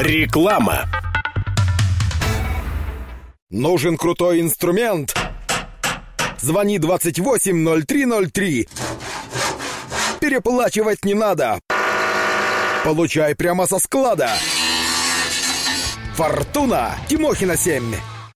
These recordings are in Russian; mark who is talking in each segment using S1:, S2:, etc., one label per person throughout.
S1: Реклама.
S2: Нужен крутой инструмент? Звони 280303. Переплачивать не надо. Получай прямо со склада. Фортуна, Тимохина 7.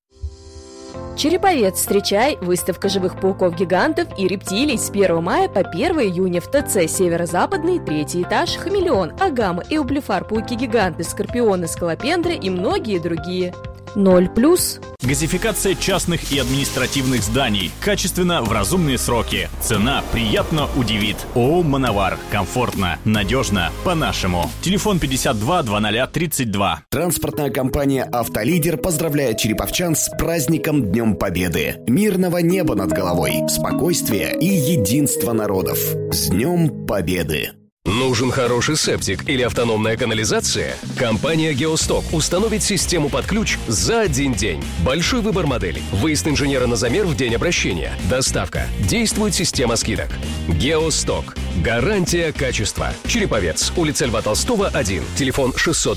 S3: Череповец, встречай! Выставка живых пауков-гигантов и рептилий с 1 мая по 1 июня в ТЦ «Северо-Западный», 3-й этаж, хамелеон, агама, эублефар, пауки-гиганты, скорпионы, скалопендры и многие другие. 0+.
S4: Газификация частных и административных зданий. Качественно, в разумные сроки. Цена приятно удивит. ООО «Мановар». Комфортно, надежно, по-нашему. Телефон 52 0032.
S1: Транспортная компания «Автолидер» поздравляет череповчан с праздником Днем Победы. Мирного неба над головой, спокойствия и единства народов. С Днем Победы!
S5: Нужен хороший септик или автономная канализация? Компания «Геосток» установит систему под ключ за 1 день. Большой выбор моделей. Выезд инженера на замер в день обращения. Доставка. Действует система скидок. «Геосток». Гарантия качества. Череповец. Улица Льва Толстого, 1. Телефон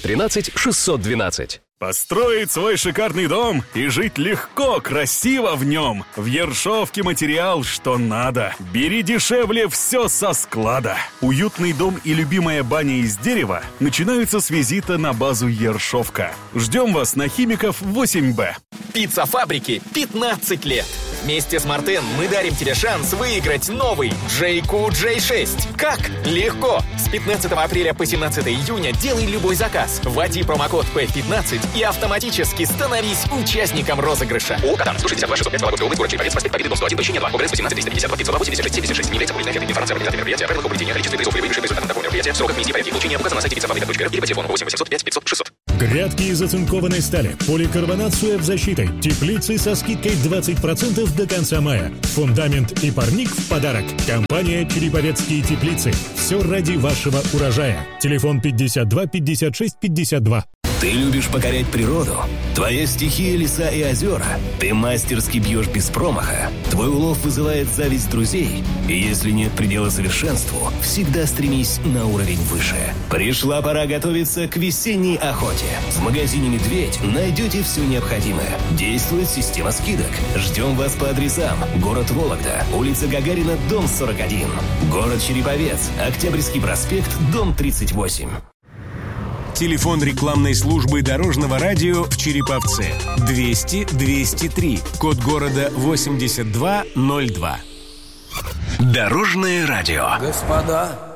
S5: 613-612.
S6: Построить свой шикарный дом и жить легко, красиво в нем. В Ершовке материал, что надо. Бери дешевле все со склада. Уютный дом и любимая баня из дерева начинаются с визита на базу Ершовка. Ждем вас на Химиков 8Б.
S7: Пицца фабрики 15 лет. Вместе с Мартен мы дарим тебе шанс выиграть новый JQ J6. Как? Легко! С 15 апреля по 17 июня делай любой заказ. Вводи промокод P15 и автоматически становись участником розыгрыша.
S8: ООО «Катан», 162 605 Вологодская улица, город Череповец, проспект Победы, дом 101, помещение 2. ОГРН 18 352 502 86 76. Не является публичной офертой. Информация об организации мероприятия, правила поведения, количестве призов и выигрышей результатов такого мероприятия, в сроках миссии порядке получения указано на сайте pizzafabrika.ru или по телефону 8 805 500 600.
S9: Грядки из оцинкованной стали, поликарбонат с УФ-защитой, теплицы со скидкой 20% до конца мая. Фундамент и парник в подарок. Компания «Череповецкие теплицы». Все ради вашего урожая. Телефон 52 56 52.
S10: Ты любишь покорять природу? Твоя стихия — леса и озера. Ты мастерски бьешь без промаха. Твой улов вызывает зависть друзей. И если нет предела совершенству, всегда стремись на уровень выше. Пришла пора готовиться к весенней охоте. В магазине «Медведь» найдете все необходимое. Действует система скидок. Ждем вас по адресам: город Вологда, улица Гагарина, дом 41. Город Череповец, Октябрьский проспект, дом 38.
S11: Телефон рекламной службы Дорожного радио в Череповце 200-203. Код города 8202.
S1: Дорожное радио.
S12: Господа,